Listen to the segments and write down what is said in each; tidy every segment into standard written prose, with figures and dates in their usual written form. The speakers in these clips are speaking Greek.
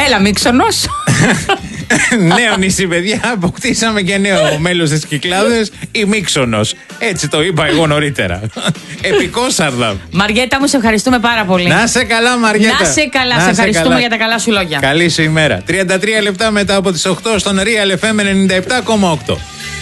Έλα, Μίξονος. Νέο νησί, παιδιά. Αποκτήσαμε και νέο μέλος της Κυκλάδες, η Μίξονος. Έτσι το είπα εγώ νωρίτερα. Επικόσαρδα. Μαριέτα μου, σε ευχαριστούμε πάρα πολύ. Να σε καλά, Μαριέτα. Να σε καλά, σε ευχαριστούμε για τα καλά σου λόγια. Καλή σου ημέρα. 33 λεπτά μετά από τις 8 στον Real FM 97,8.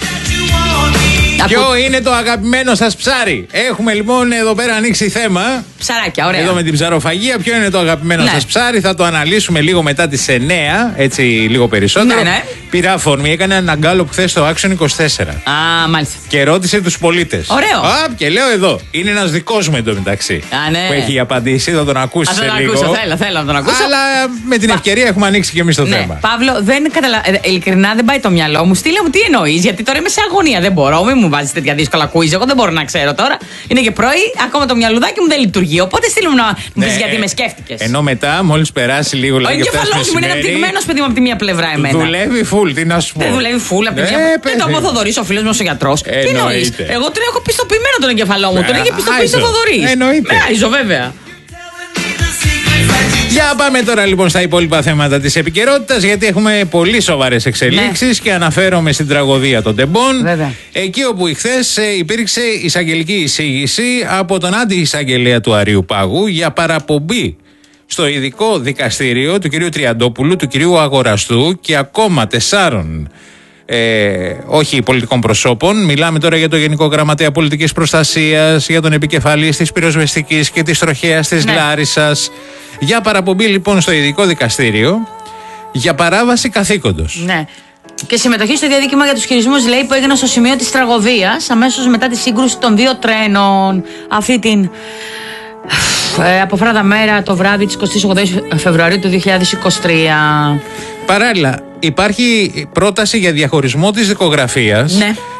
Ποιο είναι το αγαπημένο σας ψάρι? Έχουμε λοιπόν εδώ πέρα ανοίξει θέμα. Ψαράκια, ωραία. Εδώ με την ψαροφαγία. Ποιο είναι το αγαπημένο σας ψάρι? Θα το αναλύσουμε λίγο μετά τις 9. Έτσι λίγο περισσότερο. Ναι. Πήρα αφορμή, έκανε έναν γκάλωπ χθες στο Action 24. Α, μάλιστα. Και ρώτησε τους πολίτες. Ωραίο. Και λέω εδώ. Είναι ένας δικός μου εντωμεταξύ. Ναι. Που έχει απαντήσει. Θα τον ακούσει σε λίγο. Θέλω να τον ακούσω. Αλλά με την ευκαιρία έχουμε ανοίξει και εμείς το θέμα. Παύλο, ειλικρινά δεν πάει το μυαλό μου. Στείλε μου τι εννοείς, γιατί τώρα είμαι σε αγωνία. Δεν μπορώ, μην μου βάζεις τέτοια δύσκολα quiz. Εγώ δεν μπορώ να ξέρω τώρα. Είναι και πρωί, ακόμα το μυαλουδάκι μου δεν λειτουργεί. Οπότε στείλε μου να μου πεις γιατί με σκέφτηκες. Ενώ μετά, μόλις περάσει λίγο λεπτό. Ο εγκεφαλός μου είναι αναπτυγμένος, παιδί μου, από τη μία πλευρά εμένα. Δουλεύει φουλ, τι να σου πω. Δεν δουλεύει φουλ από τη μία πλευρά. Δεν το πω Θοδωρής, ο φίλος μου ο γιατρός. Τι εννοείς? Εγώ τον έχω πιστοποιημένο τον εγκεφαλό μου. Τον έχει πιστοποιήσει ο Θοδωρής. Εννοείται. Άιζο, βέβαια. Για πάμε τώρα λοιπόν στα υπόλοιπα θέματα της επικαιρότητας, γιατί έχουμε πολύ σοβαρές εξελίξεις και αναφέρομαι στην τραγωδία των Τεμπών. Εκεί όπου χθες υπήρξε εισαγγελική εισήγηση από τον αντι-εισαγγελέα του Αριού Πάγου για παραπομπή στο ειδικό δικαστήριο του κυρίου Τριαντόπουλου, του κυρίου Αγοραστού και ακόμα 4 όχι πολιτικών προσώπων. Μιλάμε τώρα για το Γενικό Γραμματέα Πολιτικής Προστασίας, για τον επικεφαλής της Πυροσβεστικής και της Τροχέας της Λάρισσας. Για παραπομπή λοιπόν στο ειδικό δικαστήριο για παράβαση καθήκοντος. Ναι. Και συμμετοχή στο διαδίκημα για τους χειρισμούς, λέει, που έγιναν στο σημείο της τραγωδίας αμέσως μετά τη σύγκρουση των 2 τρένων. Αυτή την αποφράδα μέρα το βράδυ της 28 Φεβρουαρίου του 2023. Παράλληλα, υπάρχει πρόταση για διαχωρισμό της δικογραφίας